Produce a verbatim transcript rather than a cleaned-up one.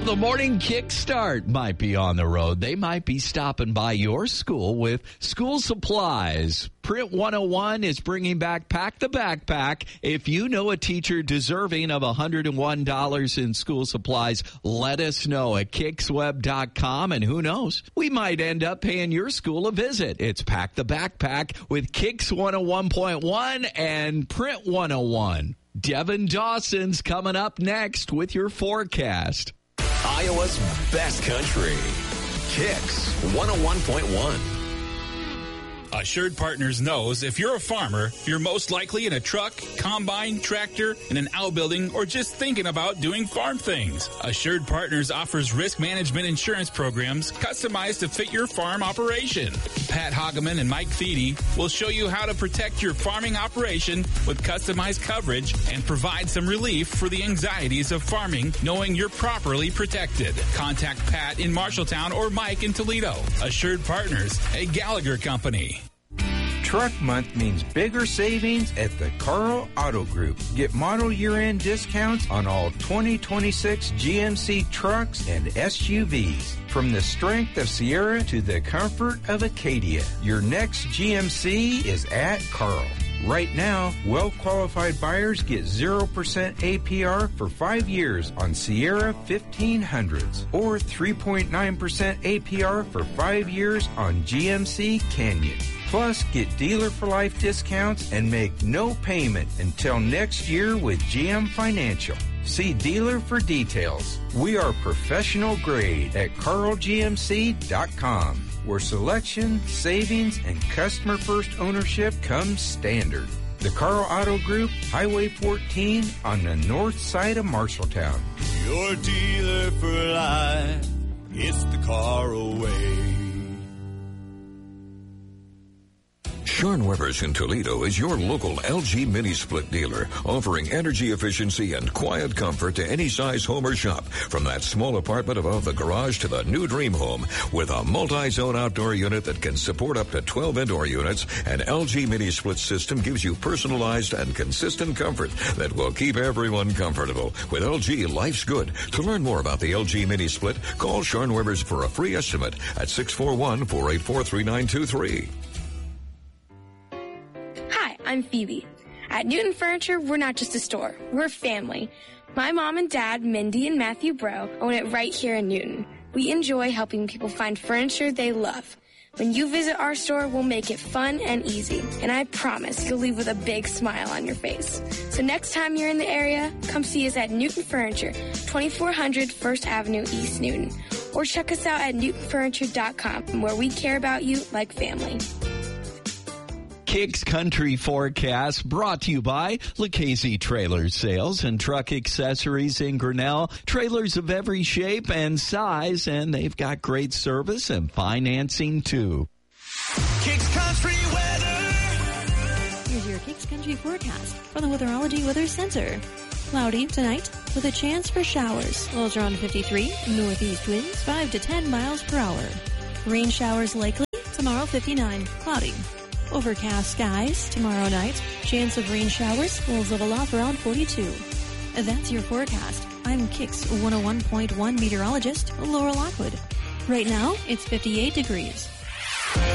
The morning kickstart might be on the road. They might be stopping by your school with school supplies. Print one oh one is bringing back Pack the Backpack. If you know a teacher deserving of one hundred one dollars in school supplies, let us know at kicks web dot com. And who knows, we might end up paying your school a visit. It's Pack the Backpack with Kicks one oh one point one and Print one oh one. Devin Dawson's coming up next with your forecast. Iowa's best country. Kicks one oh one point one. Assured Partners knows if you're a farmer, you're most likely in a truck, combine, tractor, in an outbuilding, or just thinking about doing farm things. Assured Partners offers risk management insurance programs customized to fit your farm operation. Pat Hageman and Mike Feedy will show you how to protect your farming operation with customized coverage and provide some relief for the anxieties of farming, knowing you're properly protected. Contact Pat in Marshalltown or Mike in Toledo. Assured Partners, a Gallagher company. Truck Month means bigger savings at the Carl Auto Group. Get model year-end discounts on all twenty twenty-six G M C trucks and S U Vs. From the strength of Sierra to the comfort of Acadia, your next G M C is at Carl. Right now, well-qualified buyers get zero percent A P R for five years on Sierra fifteen hundreds or three point nine percent A P R for five years on G M C Canyon. Plus, get dealer-for-life discounts and make no payment until next year with G M Financial. See dealer for details. We are professional grade at carl g m c dot com, where selection, savings, and customer-first ownership comes standard. The Carl Auto Group, Highway fourteen on the north side of Marshalltown. Your dealer for life, it's the Carl way. Sean Weber's in Toledo is your local L G mini split dealer, offering energy efficiency and quiet comfort to any size home or shop, from that small apartment above the garage to the new dream home. With a multi-zone outdoor unit that can support up to twelve indoor units, an L G mini split system gives you personalized and consistent comfort that will keep everyone comfortable. With L G, life's good. To learn more about the L G mini split, call Sean Weber's for a free estimate at six four one, four eight four, three nine two three. I'm Phoebe. At Newton Furniture, we're not just a store. We're family. My mom and dad, Mindy and Matthew Bro, own it right here in Newton. We enjoy helping people find furniture they love. When you visit our store, we'll make it fun and easy. And I promise you'll leave with a big smile on your face. So next time you're in the area, come see us at Newton Furniture, twenty-four hundred First Avenue, East Newton. Or check us out at newton furniture dot com, where we care about you like family. Kicks Country Forecast brought to you by Lucchese Trailer Sales and Truck Accessories in Grinnell. Trailers of every shape and size, and they've got great service and financing, too. Kicks Country weather. Here's your Kicks Country forecast from the Weatherology Weather Center. Cloudy tonight with a chance for showers. Lows around fifty-three. Northeast winds five to ten miles per hour. Rain showers likely. Tomorrow fifty-nine. Cloudy. Overcast skies tomorrow night. Chance of rain showers will level off around forty-two. That's your forecast. I'm Kicks one oh one point one meteorologist Laura Lockwood. Right now, it's fifty-eight degrees.